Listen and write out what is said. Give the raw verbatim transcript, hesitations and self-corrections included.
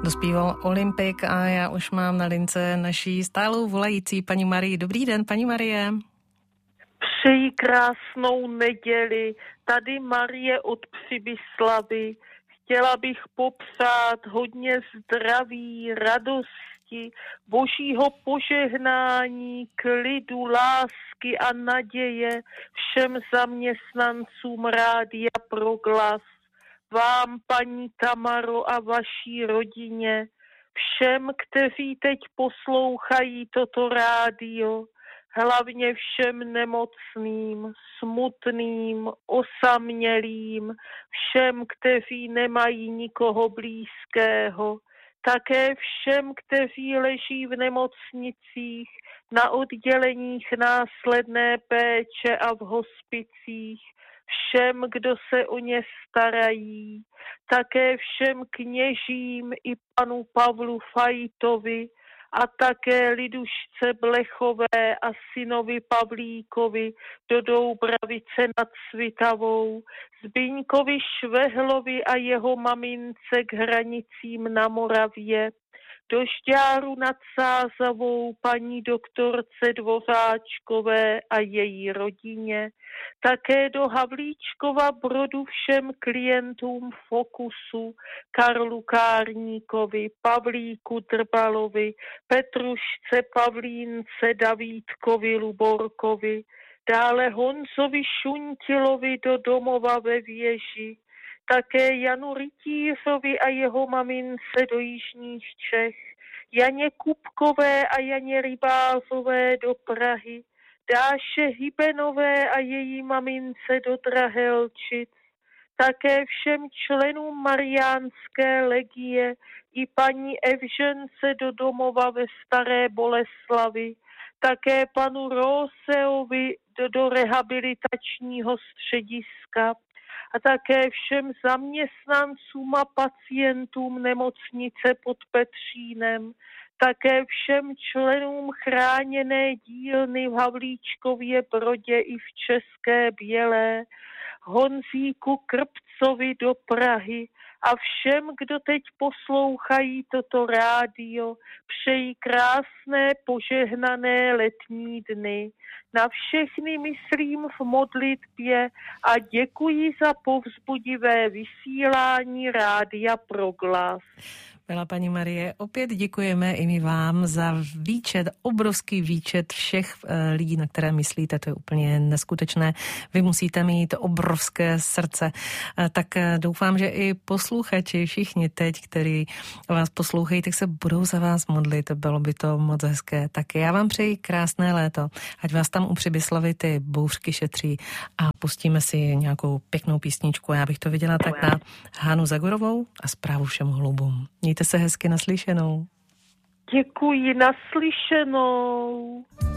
Dospíval Olympik a já už mám na lince naší stálou volající paní Marii. Dobrý den, paní Marie. Přeji krásnou neděli. Tady Marie od Přibyslavy. Chtěla bych popřát hodně zdraví, radosti, božího požehnání, klidu, lásky a naděje všem zaměstnancům Rádia Proglas, vám, paní Tamaro, a vaší rodině, všem, kteří teď poslouchají toto rádio, hlavně všem nemocným, smutným, osamělým, všem, kteří nemají nikoho blízkého, také všem, kteří leží v nemocnicích, na odděleních následné péče a v hospicích, všem, kdo se o ně starají, také všem kněžím i panu Pavlu Fajtovi a také Lidušce Blechové a synovi Pavlíkovi do Doubravice nad Svitavou, Zbyňkovi Švehlovi a jeho mamince k hranicím na Moravě, do Žďáru nad Sázavou paní doktorce Dvořáčkové a její rodině, také do Havlíčkova Brodu všem klientům Fokusu, Karlu Kárníkovi, Pavlíku Drbalovi, Petrušce Pavlínce, Davídkovi Luborkovi, dále Honzovi Šuntilovi do domova ve Věži, také Janu Rytířovi a jeho mamince do Jižních Čech, Janě Kupkové a Janě Rybářové do Prahy, Dáše Hybenové a její mamince do Drahelčic, také všem členům Mariánské legie i paní Evžence do domova ve Staré Boleslavi, také panu Roseovi do, do rehabilitačního střediska a také všem zaměstnancům a pacientům nemocnice pod Petřínem, také všem členům chráněné dílny v Havlíčkově Brodě i v České Bělé, Honzíku Krpcovi do Prahy a všem, kdo teď poslouchají toto rádio, přeji krásné požehnané letní dny. Na všechny myslím v modlitbě a děkuji za povzbudivé vysílání Rádia Proglas. Milá paní Marie, opět děkujeme i my vám za výčet, obrovský výčet všech lidí, na které myslíte, to je úplně neskutečné. Vy musíte mít obrovské srdce. Tak doufám, že i posluchači, všichni teď, kteří vás poslouchají, tak se budou za vás modlit, bylo by to moc hezké. Tak já vám přeji krásné léto, ať vás tam u Přibyslavy ty bouřky šetří a pustíme si nějakou pěknou písničku. Já bych to viděla tak na Hanu Zagorovou a Zprávu všem holubům. Mějte se hezky, naslyšenou. Děkuji, naslyšenou.